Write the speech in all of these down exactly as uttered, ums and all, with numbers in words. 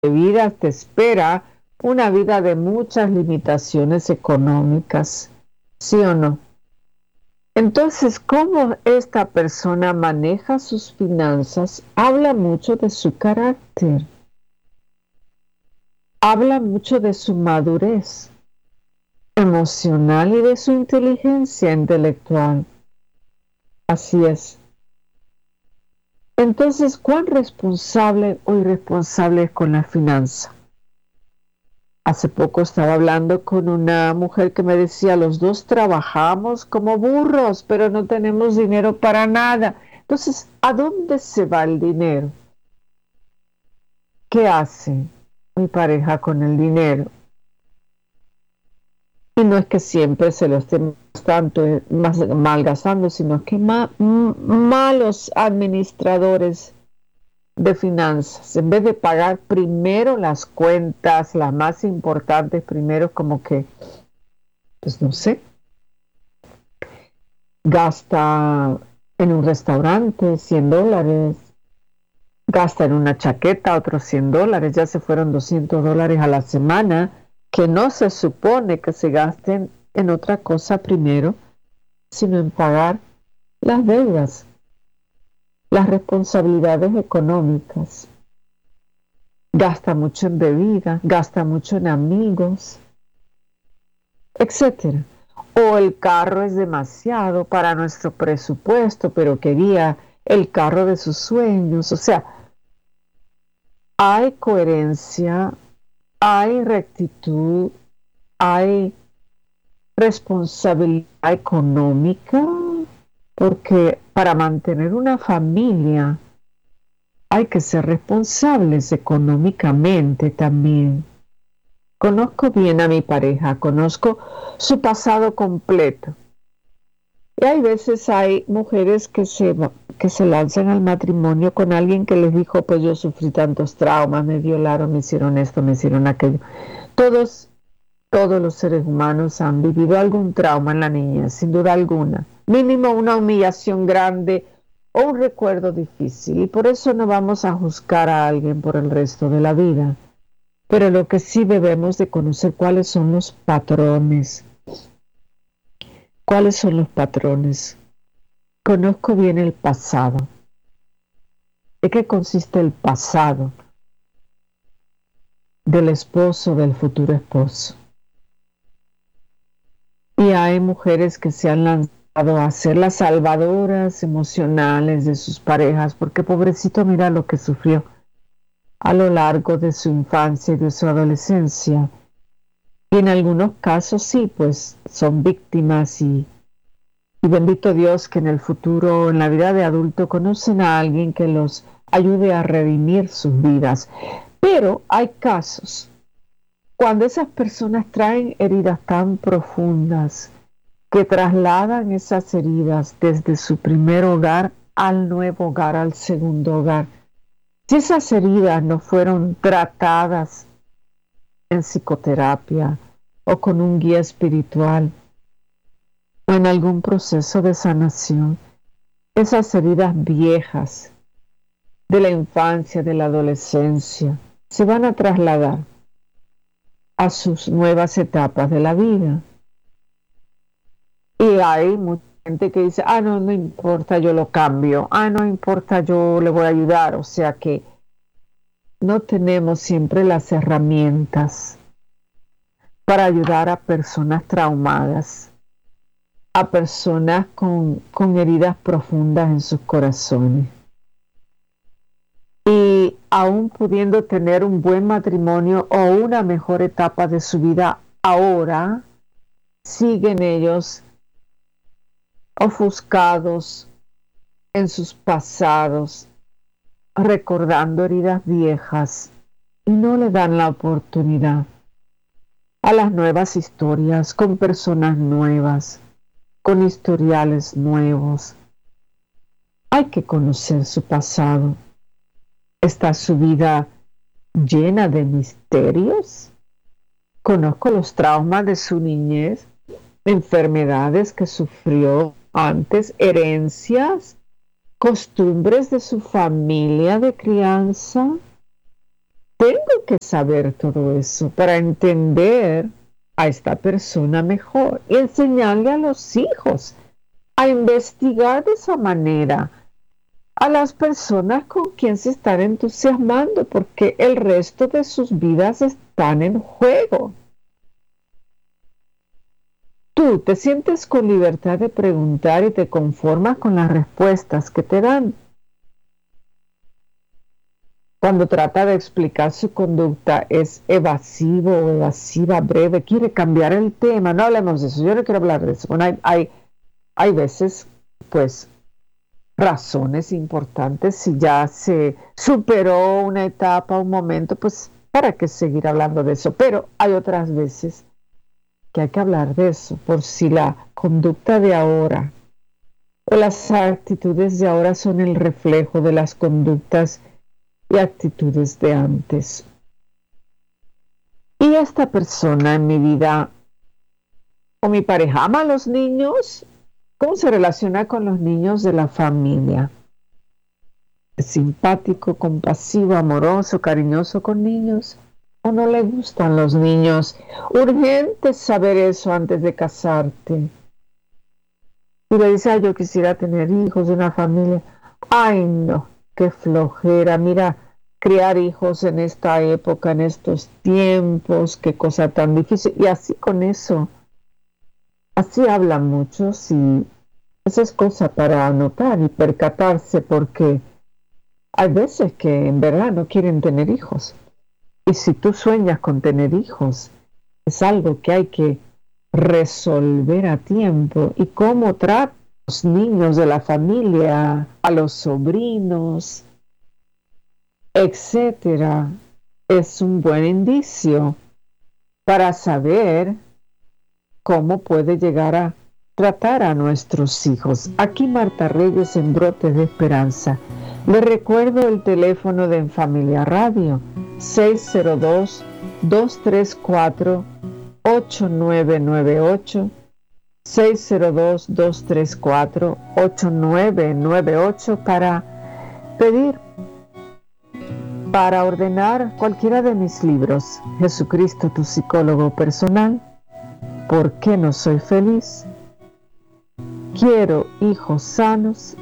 vida te espera una vida de muchas limitaciones económicas, ¿sí o no? Entonces, cómo esta persona maneja sus finanzas habla mucho de su carácter, habla mucho de su madurez emocional y de su inteligencia intelectual. Así es. Entonces, ¿cuán responsable o irresponsable es con la finanza? Hace poco estaba hablando con una mujer que me decía, los dos trabajamos como burros, pero no tenemos dinero para nada. Entonces, ¿a dónde se va el dinero? ¿Qué hace mi pareja con el dinero? Y no es que siempre se lo estén tanto malgastando, sino que ma malos administradores de finanzas, en vez de pagar primero las cuentas, las más importantes primero, como que, pues no sé, gasta en un restaurante cien dólares, gasta en una chaqueta otros cien dólares, ya se fueron doscientos dólares a la semana, que no se supone que se gasten en otra cosa primero, sino en pagar las deudas, las responsabilidades económicas. Gasta mucho en bebida, gasta mucho en amigos, etcétera. O el carro es demasiado para nuestro presupuesto, pero quería el carro de sus sueños. O sea, hay coherencia, hay rectitud, hay responsabilidad económica, porque para mantener una familia hay que ser responsables económicamente también. Conozco bien a mi pareja, conozco su pasado completo. Y hay veces hay mujeres que se, que se lanzan al matrimonio con alguien que les dijo, pues yo sufrí tantos traumas, me violaron, me hicieron esto, me hicieron aquello. Todos, todos los seres humanos han vivido algún trauma en la niñez, sin duda alguna. Mínimo una humillación grande o un recuerdo difícil. Y por eso no vamos a juzgar a alguien por el resto de la vida. Pero lo que sí debemos de conocer cuáles son los patrones. ¿Cuáles son los patrones? Conozco bien el pasado. ¿De qué consiste el pasado del esposo, del futuro esposo? Y hay mujeres que se han lanzado a ser las salvadoras emocionales de sus parejas, porque pobrecito, mira lo que sufrió a lo largo de su infancia y de su adolescencia. Y en algunos casos sí, pues son víctimas y, y bendito Dios que en el futuro, en la vida de adulto, conocen a alguien que los ayude a redimir sus vidas. Pero hay casos cuando esas personas traen heridas tan profundas que trasladan esas heridas desde su primer hogar al nuevo hogar, al segundo hogar. Si esas heridas no fueron tratadas en psicoterapia o con un guía espiritual o en algún proceso de sanación, esas heridas viejas de la infancia, de la adolescencia, se van a trasladar a sus nuevas etapas de la vida. Y hay mucha gente que dice, ah, no, no importa, yo lo cambio, ah, no importa, yo le voy a ayudar. O sea que no tenemos siempre las herramientas para ayudar a personas traumadas, a personas con, con heridas profundas en sus corazones. Y aún pudiendo tener un buen matrimonio o una mejor etapa de su vida ahora, siguen ellos ofuscados en sus pasados, recordando heridas viejas y no le dan la oportunidad a las nuevas historias, con personas nuevas, con historiales nuevos. Hay que conocer su pasado. ¿Está su vida llena de misterios? Conozco los traumas de su niñez, enfermedades que sufrió antes, herencias, costumbres de su familia de crianza. Tengo tengo que saber todo eso para entender a esta persona mejor y enseñarle a los hijos a investigar de esa manera a las personas con quien se están entusiasmando, porque el resto de sus vidas están en juego. Tú te sientes con libertad de preguntar y te conformas con las respuestas que te dan. Cuando trata de explicar su conducta es evasivo o evasiva, breve, quiere cambiar el tema. No hablemos de eso, yo no quiero hablar de eso. Bueno, hay, hay, hay veces, pues, razones importantes. Si ya se superó una etapa, un momento, pues, ¿para qué seguir hablando de eso? Pero hay otras veces que hay que hablar de eso, por si la conducta de ahora o las actitudes de ahora son el reflejo de las conductas y actitudes de antes. Y esta persona en mi vida o mi pareja ama a los niños, ¿cómo se relaciona con los niños de la familia? ¿Es simpático, compasivo, amoroso, cariñoso con niños? ¿O no le gustan los niños? Urgente saber eso antes de casarte. Y le dice, ay, yo quisiera tener hijos, una familia. Ay, no. Qué flojera, mira, criar hijos en esta época, en estos tiempos, qué cosa tan difícil. Y así con eso, así hablan muchos y esa es cosa para anotar y percatarse, porque hay veces que en verdad no quieren tener hijos. Y si tú sueñas con tener hijos, es algo que hay que resolver a tiempo. ¿Y cómo trata los niños de la familia, a los sobrinos, etcétera? Es un buen indicio para saber cómo puede llegar a tratar a nuestros hijos. Aquí Marta Reyes en Brotes de Esperanza. Le recuerdo el teléfono de En Familia Radio, seis cero dos, dos tres cuatro, ocho nueve nueve ocho, seis cero dos, dos tres cuatro, ocho nueve nueve ocho para pedir, para ordenar cualquiera de mis libros. Jesucristo, tu psicólogo personal. ¿Por qué no soy feliz? Quiero hijos sanos.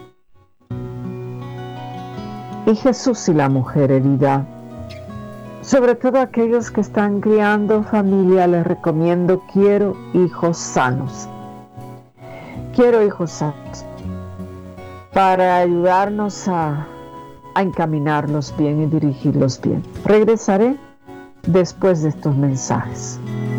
Y Jesús y la mujer herida. Sobre todo aquellos que están criando familia, les recomiendo Quiero hijos sanos. Quiero hijos sanos. Para ayudarnos a, a encaminarlos bien y dirigirlos bien. Regresaré después de estos mensajes.